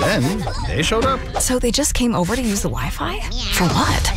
Then they showed up. So they just came over to use the Wi-Fi? For what?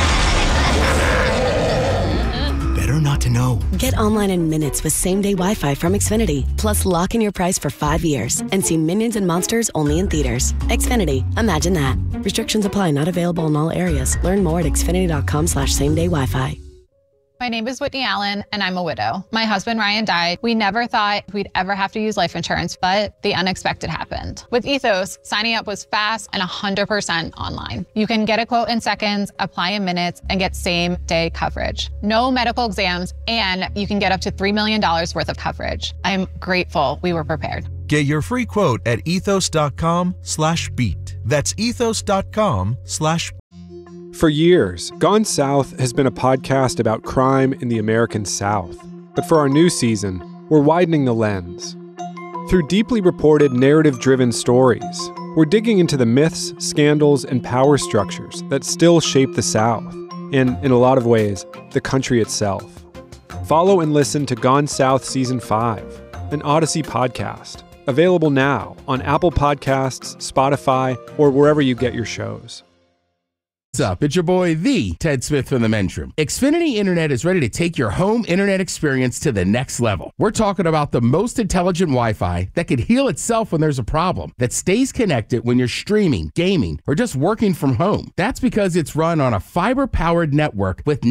Better not to know. Get online in minutes with same-day Wi-Fi from Xfinity. Plus, lock in your price for 5 years and see Minions and Monsters only in theaters. Xfinity. Imagine that. Restrictions apply. Not available in all areas. Learn more at xfinity.com/same-day Wi-Fi. My name is Whitney Allen, and I'm a widow. My husband, Ryan, died. We never thought we'd ever have to use life insurance, but the unexpected happened. With Ethos, signing up was fast and 100% online. You can get a quote in seconds, apply in minutes, and get same-day coverage. No medical exams, and you can get up to $3 million worth of coverage. I'm grateful we were prepared. Get your free quote at ethos.com/beat. That's ethos.com/beat. For years, Gone South has been a podcast about crime in the American South. But for our new season, we're widening the lens. Through deeply reported, narrative-driven stories, we're digging into the myths, scandals, and power structures that still shape the South, and, in a lot of ways, the country itself. Follow and listen to Gone South Season 5, an Odyssey podcast, available now on Apple Podcasts, Spotify, or wherever you get your shows. What's up? It's your boy, the Ted Smith from the Men's Room. Xfinity Internet is ready to take your home internet experience to the next level. We're talking about the most intelligent Wi-Fi that could heal itself when there's a problem, that stays connected when you're streaming, gaming, or just working from home. That's because it's run on a fiber-powered network with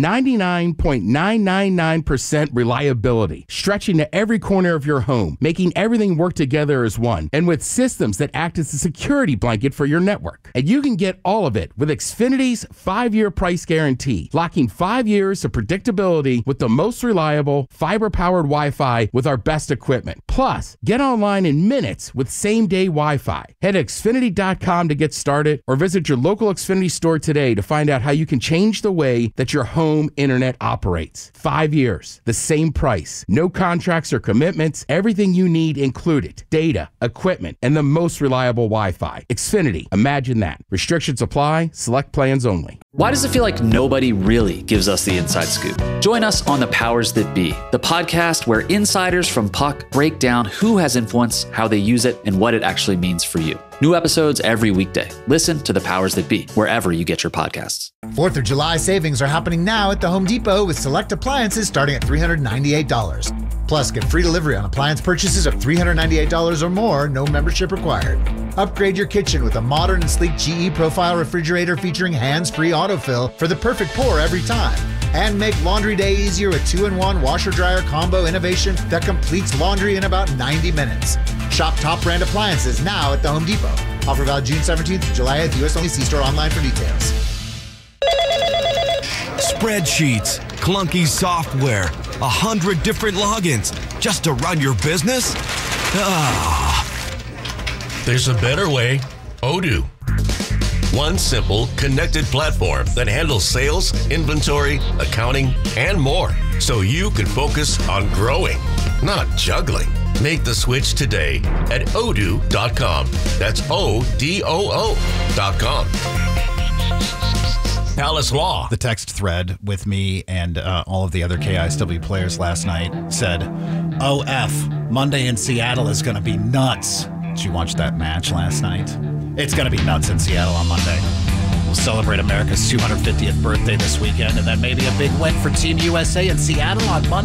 99.999% reliability, stretching to every corner of your home, making everything work together as one, and with systems that act as a security blanket for your network. And you can get all of it with Xfinity 5-year price guarantee, locking 5 years of predictability with the most reliable fiber-powered Wi-Fi with our best equipment. Plus, get online in minutes with same-day Wi-Fi. Head to Xfinity.com to get started or visit your local Xfinity store today to find out how you can change the way that your home internet operates. 5 years, the same price, no contracts or commitments, everything you need included, data, equipment, and the most reliable Wi-Fi. Xfinity, imagine that. Restrictions apply, select plans only. Why does it feel like nobody really gives us the inside scoop? Join us on The Powers That Be, the podcast where insiders from Puck break down who has influence, how they use it, and what it actually means for you. New episodes every weekday. Listen to The Powers That Be wherever you get your podcasts. 4th of July savings are happening now at the Home Depot with select appliances starting at $398. Plus, get free delivery on appliance purchases of $398 or more, no membership required. Upgrade your kitchen with a modern and sleek GE Profile refrigerator featuring hands-free autofill for the perfect pour every time. And make laundry day easier with 2-in-1 washer-dryer combo innovation that completes laundry in about 90 minutes. Shop top brand appliances now at the Home Depot. Offer valid June 17th to July at the US only. See store online for details. Spreadsheets, clunky software, 100 different logins just to run your business? There's a better way. Odoo. One simple, connected platform that handles sales, inventory, accounting, and more, so you can focus on growing, not juggling. Make the switch today at odoo.com. That's ODOO.com. Palace Law. The text thread with me and all of the other KISW players last night said, OF, Monday in Seattle is going to be nuts. Did you watch that match last night? It's going to be nuts in Seattle on Monday. We'll celebrate America's 250th birthday this weekend, and then maybe a big win for Team USA in Seattle on Monday.